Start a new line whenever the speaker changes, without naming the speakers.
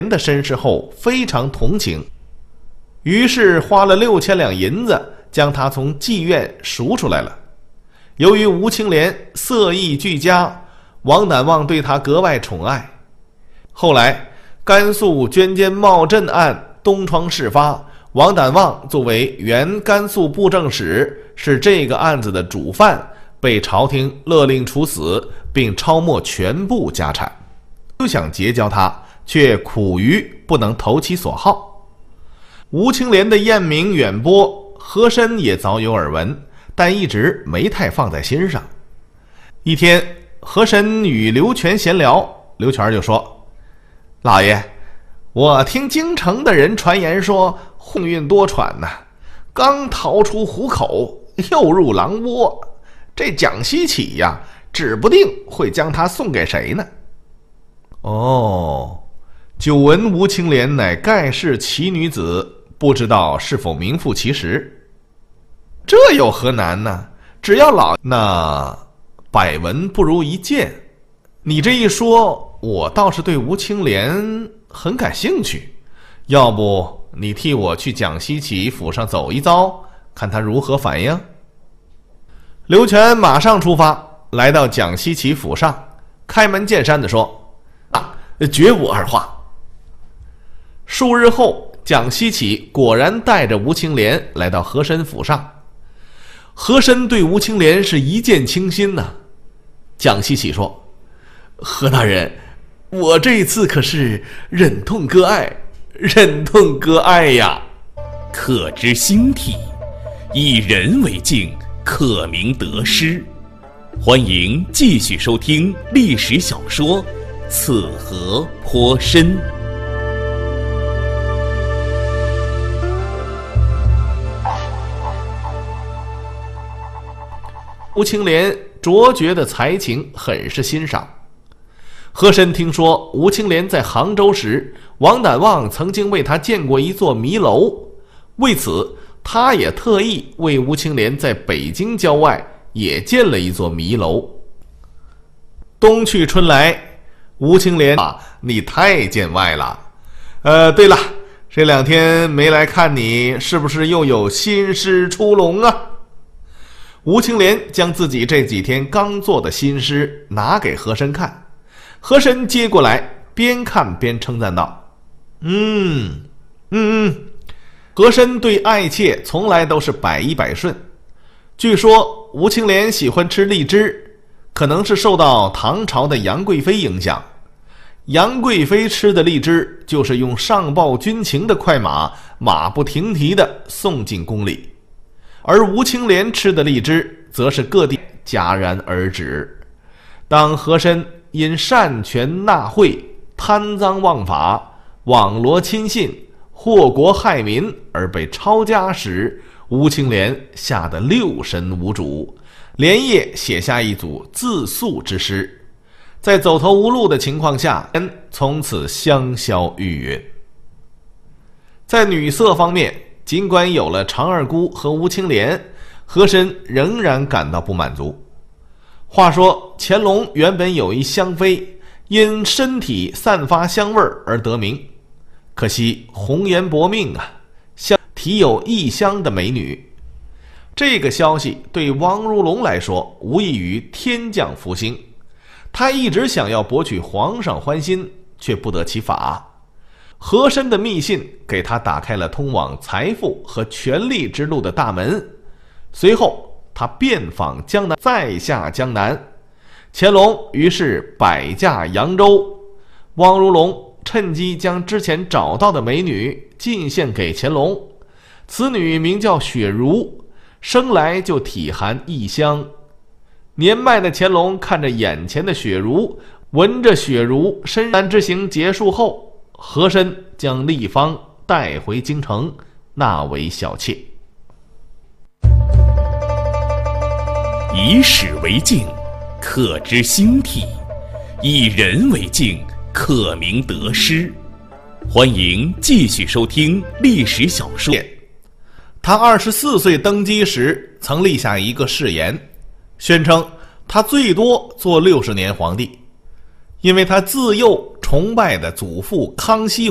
的身世后非常同情，于是花了6000两银子将他从妓院赎出来了。由于吴青莲色艺俱佳，王乃旺对他格外宠爱。后来甘肃捐监冒镇案东窗事发，王乃旺作为原甘肃布政使，是这个案子的主犯，被朝廷勒令处死，并抄没全部家产。就想结交他，却苦于不能投其所好。吴青莲的艳名远播，和珅也早有耳闻，但一直没太放在心上。一天，和珅与刘全闲聊，刘全就说：“老爷，我听京城的人传言说，鸿运多舛呐，刚逃出虎口，又入狼窝。这蒋锡启呀，指不定会将他送给谁呢？”哦，久闻吴青莲乃盖世奇女子，不知道是否名副其实。这有何难呢？只要那百闻不如一见。你这一说，我倒是对吴青莲很感兴趣。要不你替我去蒋锡启府上走一遭，看他如何反应？刘全马上出发，来到蒋锡启府上，开门见山地说：“绝无二话。”数日后，蒋锡启果然带着吴青莲来到和珅府上。和珅对吴青莲是一见倾心呐。蒋锡启说：“和大人，我这一次可是忍痛割爱，忍痛割爱呀！
客之兴替，以人为镜，可明得失。”欢迎继续收听历史小说《此河颇深》。
吴青莲卓绝的才情很是欣赏。和珅听说吴青莲在杭州时，王乃旺曾经为他建过一座迷楼，为此他也特意为吴青莲在北京郊外也建了一座迷楼。冬去春来，吴青莲你太见外了。对了，这2天没来看你，是不是又有新诗出笼啊？吴青莲将自己这几天刚做的新诗拿给和珅看，和珅接过来，边看边称赞道：“和珅对爱妾从来都是百依百顺。据说吴青莲喜欢吃荔枝，可能是受到唐朝的杨贵妃影响。杨贵妃吃的荔枝，就是用上报军情的快马，马不停蹄地送进宫里。而吴青莲吃的荔枝，则是各地戛然而止。当和珅因擅权纳贿、贪赃枉法、网罗亲信、祸国害民而被抄家时，吴青莲吓得六神无主，连夜写下一组自诉之诗。在走投无路的情况下，从此香消玉殒。在女色方面，尽管有了常二姑和吴青莲，和珅仍然感到不满足。话说乾隆原本有一香妃，因身体散发香味而得名，可惜红颜薄命啊，体有异香的美女。这个消息对王如龙来说无异于天降福星，他一直想要博取皇上欢心，却不得其法。和珅的密信给他打开了通往财富和权力之路的大门。随后他遍访江南，再下江南。乾隆于是摆驾扬州，汪如龙趁机将之前找到的美女进献给乾隆。此女名叫雪茹，生来就体含异香。年迈的乾隆看着眼前的雪茹，闻着雪茹深山之行结束后，和珅将丽芳带回京城，纳为小妾。
以史为镜，可知兴替；以人为镜，可明得失。欢迎继续收听历史小说。
他24岁登基时，曾立下一个誓言，宣称他最多做60年皇帝，因为他自幼崇拜的祖父康熙